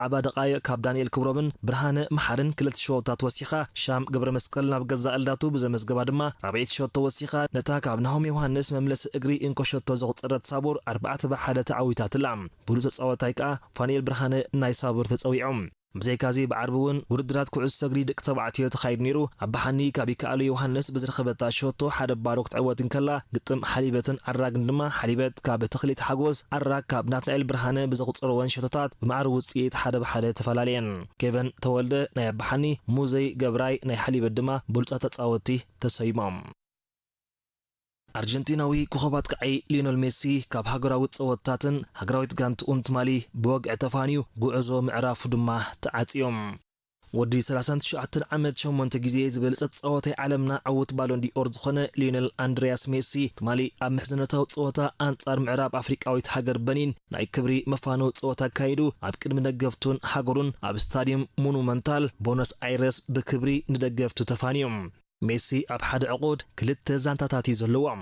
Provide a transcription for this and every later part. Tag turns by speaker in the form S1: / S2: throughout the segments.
S1: ዓባ ደቃየ ካብ ዳንኤል ክብሮምን ብርሃነ መሓርን ክልተ ሸወታት ወሲኻ ሻም ገብረ መስቀል ናብ ገዛ እልዳቱ ብዘመዝገባ ድማ 4 ሸወቶ ወሲኻ ነታ ካብ ናሆም ዮሃንስ መምለሲ እግሪ እንኮሸቶ ዘቁፅረት ሳቡር 4-1 ተዓዊታትላ ብሉፅ ተጻዋታይ ከዓ ፋኒኤል ብርሃነ ናይ ሳቡር ተጸዊዖም ብዘይካዚ بعربون ውድድራት ኩዕሶ እግሪ ደቂ ተባዕትዮ ተኻይድ ነይሩ ኣባሓኒ ካብ ይከኣሉ ዮሃንስ ብዝረኸበታ ሸወቶ ሓደ ባሮክ ትዕወትን ከላ ግጥም ሓሊበትን ኣራግን ድማ ሓሊበት ካብ ተኽሊት ሓጎስ ኣራግ ካብ ናትናኤል ብርሃነ ብዘቁፅረወን ሸወቶታት ብማዕር ውጽኢት 1-1 ተፈላለየን ኬቨን ተወልደ ናይ ኣባሓኒ ሙዘይ ገብራይ ናይ ሓሊበት ድማ ብሉፅ ተጻወቲ ተሰይሞም አርጀንቲናዊ ኮኸባት ቀይ ሊዮኔል ሜሲ ካብ ሃገራዊ ጸወታትን ሃገራዊት ጋንቱን ትማሊ ብወግዕ ተፋኒዩ ጉዕዞ ምዕራፉ ድማ ተዓጽዮም ወዲ 39 ዓመት 8 ጊዜ ዝበለጸ ጸወታይ ዓለምና ዓወት ባሎን ዲኦር ዝኾነ ሊዮኔል አንድሪያስ ሜሲ ትማሊ ኣብ ምሕዝነታዊ ጸወታ አንጻር ምዕራብ አፍሪቃዊት ሃገር በኒን ናይ ክብሪ መፋኖ ጸወታ ካይዱ ኣብ ቅድሚ ደገፍቱን ሃገሩን ኣብ ስታዲየም ሞኑመንታል ቦኖስ አይረስ ብክብሪ ንደገፍቱ ተፋኒዮም ሜሲ ኣብ ሓደ ዕቁድ ክልተ ዛንታታት ዘለዎም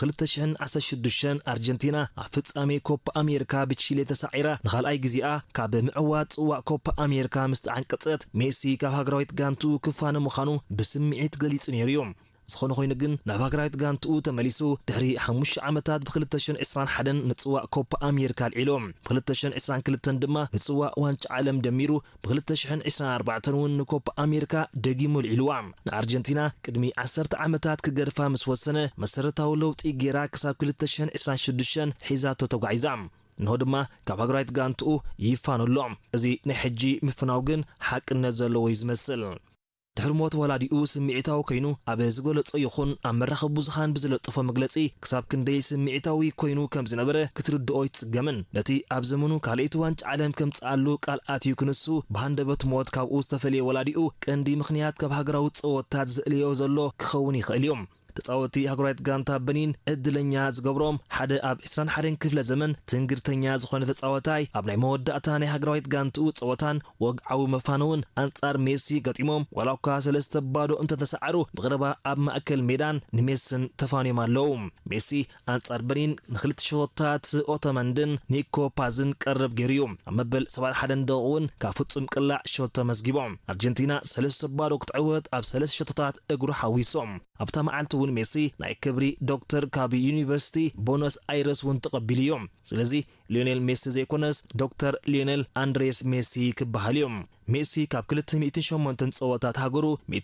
S1: ብ2016 ኣርጀንቲና ኣብ ፍጻሜ ኮፓ ኣሜሪካ ብቺሌ ተሳዒራ ንኻልኣይ ግዚኣ ካብ ምዕዋት ጽዋዕ ኮፓ ኣሜሪካ ምስ ተዓንቀጸት ሜሲ ካብ ሃገራዊት ጋንቱ ክፋነ ምዃኑ ብስምዒት ገሊጹ ነይሩ እዮም ዝኾነ ኮይኑ ግን ናብ ሃገራዊት ጋንቱ ተመሊሱ ድሕሪ 5 ዓመታት ብ2021 ንጽዋዕ ኮፓ ኣሜሪካ ልዒሎም ብ2022 ድማ ንጽዋዕ ዋንጫ ዓለም ደሚሩ ብ2024 እውን ንኮፓ ኣሜሪካ ደጊሙ ልዒልዋ ንኣርጀንቲና ቅድሚ 10 ዓመታት ክገድፋ ምስ ወሰነ መሰረታዊ ለውጢ ጌራ ክሳብ 2026 ሒዛቶ ተጓዒዛ እንሆ ድማ ካብ ሃገራዊት ጋንቱ ይፋነሎም እዚ ናይ ሕጂ ምፍናው ግን ሓቅነት ዘለዎ ይዝመስል ድሕርሞት ወላዲኡ ስምዒታዊ ኮይኑ ኣብ ዝገለጾ ይኹን ኣብ መራኸቢ ብዙሓን ብዝለጥፎ መግለጺ ክሳብ ክንደይ ስምዒታዊ ኮይኑ ከም ዝነበረ ክትርድኦ ይጽገምን ነቲ ኣብ ዘመኑ ካልኣይቲ ዋንጫ ዓለም ከም ጻሉ ቃል ኣትዩ ክንሱ ብሃንደበት ሞት ካብኡ ዝተፈልየ ወላዲኡ ቀንዲ ምኽንያት ካብ ሃገራዊ ጸወታት ዘእልዮ ዘሎ ክኸውን ይኽእል እዮም ተጻወቲ ሃገራዊት ጋንታ በኒን እድለኛ ዝገብሮም ሓደ ኣብ 21 ክፍለ ዘመን ትንግርተኛ ዝኾነ ተጻወታይ ኣብ ናይ መወዳእታ ናይ ሃገራዊት ጋንቱ ጸወታን ወግዓዊ መፋነውን አንጻር ሜሲ ገጢሞም ወላኳ 3 ባዶ እንተተሰዓሩ ብቐረባ ኣብ ማእከል ሜዳን ንሜስን ተፋንዮም ኣለዉ ሜሲ አንጻር በኒን ንኽልተ ሸወታት ኦቶመንድን ኒኮ ፓዝን ቀረብ ገይሩ ኣብ መበል 71 ደቂውን ካብ ፍጹም ቅላዕ ሸወቶ መስጊቦም ኣርጀንቲና 3 ባዶ ክትዕወት ኣብ 3 ሸወቶታት እግሩ ሓዊሶም ኣብታ መዓልቲ እውን ሜሲ ናይ ክብሪ ዶክተር ካብ ዩኒቨርሲቲ ቦኖስ አይረስ እውን ተቐቢልዮም ስለዚ ሊዮኔል ሜሲ ዘይኮነስ ዶክተር ሊዮኔል አንድሬስ ሜሲ ክበሃል እዮም ሜሲ ካብ 208 ጸወታት ሃገሩ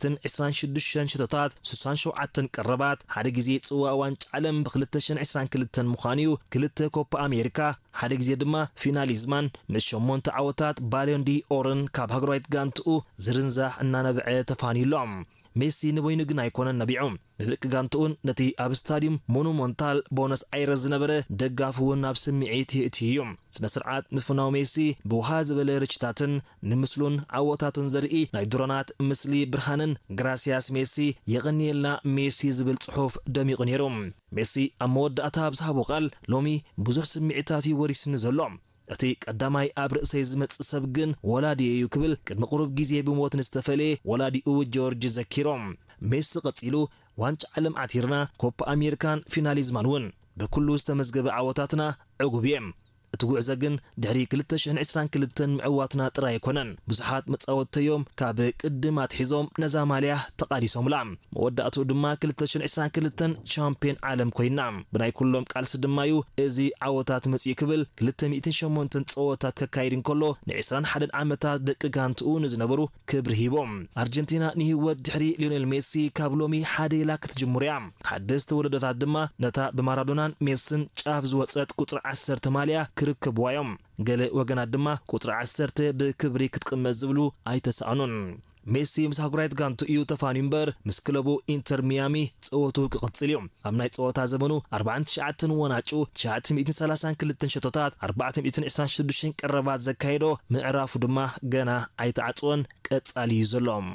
S1: 126 ሸቶታት 67 ቀረባት ሓደ ጊዜ ጽዋዕ ዋንጫ ዓለም ብ2022 ምዃኑ ክልተ ኮፓ ኣሜሪካ ሓደ ጊዜ ድማ ፊናሊዝማን ምስ 8 ዓወታት ባሎን ዲኦርን ካብ ሃገራዊት ጋንቱ ዝርንዛሕ እናነብዐ ተፋኒሎም ሜሲ ንበይኑ ግን ኣይኮነን ነቢዖም ንደቂ ጋንቱን ነቲ ኣብ ስታዲየም ሞኑመንታል ቦኖስ አይረስ ዝነበረ ደጋፍውን ናብ ስምዒት ይእትዮም ስነ ስርዓት ምፍናው ሜሲ ብውሃ ዝበለ ርችታትን ንምስሉን ዓወታቱን ዘርኢ ናይ ድሮናት ምስሊ ብርሃንን ግራሲያስ ሜሲ የቕኒየልና ሜሲ ዝብል ጽሑፍ ደሚቑ ነይሮም ሜሲ ኣብ መወዳእታ ብዝሃቦ ቃል ሎሚ ብዙሕ ስምዒታት ይወሪስኒ ዘሎም እቲ ቀዳማይ ኣብ ርእሰይ ዝመጽእ ሰብ ግን ወላዲዩ ክብል ቅድሚ ቁሩብ ጊዜ ብሞት ንዝተፈለየ ወላዲኡ ጆርጅ ዘኪሮም ሜሲ ቀጺሉ ዋንጫ ዓለም ኣቲርና ኮፓ ኣሜሪካን ፊናሊዝማን እውን ብኩሉ ዝተመዝገበ ዓወታትና ዕጉብ እዮም እቲ ጉዕዞ ግን ድሕሪ 2022 ምዕዋትና ጥራይ ኣይኮነን ብዙሓት መጻወተዮም ካብ ቅድም ኣትሒዞም ነዛ ማልያ ተቃዲሶምላ መወዳእቱ ድማ 2022 ቻምፒዮን ዓለም ኮይና ብናይ ኩሎም ቃልሲ ድማዩ እዚ ዓወታት መጽኢ ክብል 208 ጸወታት ከካይድ እንከሎ ን21 ዓመታት ደቂ ጋንቱ ንዝነበሩ ክብሪ ሂቦም ኣርጀንቲና ንህይወት ድሕሪ ሊዮኔል ሜሲ ካብ ሎሚ ሓደ ኢላ ክትጅምርያ ሓደስቲ ወለዶታት ድማ ነታ ብማራዶናን ሜስን ጫፍ ዝወጸት ቁጥሪ 10 ማልያ ክርክብዋዮም ገለ ወገናት ድማ ቁጥሪ 10 ብክብሪ ክትቅመጥ ዝብሉ ኣይተሰኣኑን ሜሲ ምስ ሃገራዊት ጋንቱ እዩ ተፋንዩ እምበር ምስ ክለቡ ኢንተር ሚያሚ ጸወቱ ክቕጽል እዮም ኣብ ናይ ጸወታ ዘመኑ 49 ወናጩ 932 ሸቶታት 426 ቀረባት ዘካይዶ ምዕራፉ ድማ ገና ኣይተዓጽወን ቀጻሊ እዩ ዘሎም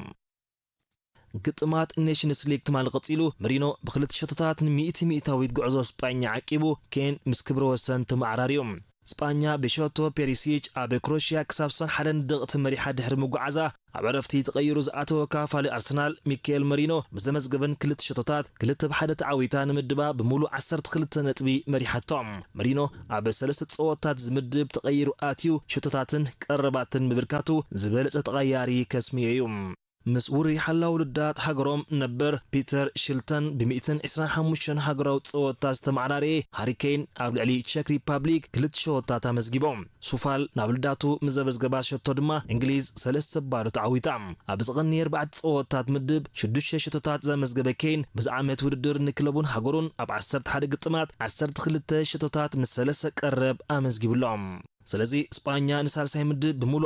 S1: ግጥማት ኔሽንስ ሊግ ትማል ቀጺሉ መሪኖ ብ2 ሸቶታት ን100 ሚእታዊት ጉዕዞ ስጳኛ ዓቂቡ ኬን ምስ ክብረ ወሰን ተማዕራሪዮም ስጳኛ ብሾቶ ፔሪሲች ኣብ ክሮኤሽያ ክሳብ ሰን ሓደ ደቕቲ መሪሓ ድሕሪ ምጉዓዛ ኣብ ዕረፍቲ ተቐይሩ ዝኣተወ ካፋሊ ኣርሰናል ሚካኤል መሪኖ ብዘመዝገበን ክልተ ሸቶታት ክልተ ብሓደ ተዓዊታ ንምድባ ብሙሉእ 12 ነጥቢ መሪሓቶም መሪኖ ኣብ 3 ጸወታት ዝምድብ ተቐይሩ ኣትዩ ሸቶታትን ቀረባትን ምብርካቱ ዝበለጸ ተቐያሪ ከስሚዩ እዩ ምስ ውሪ ሓላው ውልዳት ሃገሮም ነበር ፒተር ሽልተን ብ125 ሃገራዊ ጸወታት ዝተመዓራረ ሃሪኬን ኣብ ልዕሊ ቼክ ሪፐብሊክ ክልተ ሸቶታት ኣመዝጊቦም ሱፋል ናብ ልዳቱ ምዘበዝገባ ሸቶ ድማ እንግሊዝ 3 ባዶ ተዓዊታ ኣብ ዝቐኒ 4 ጸወታት ምድብ 6 ሸቶታት ዘመዝገበ ኬን በዚ ዓመት ውድድር ንክለቡን ሃገሩን ኣብ 11 ግጥማት 12 ሸቶታት ምስ 3 ቀረብ ኣመዝጊብሎም ስለዚ ስጳኛ ንሳልሳይ ምድብ ብሙሉ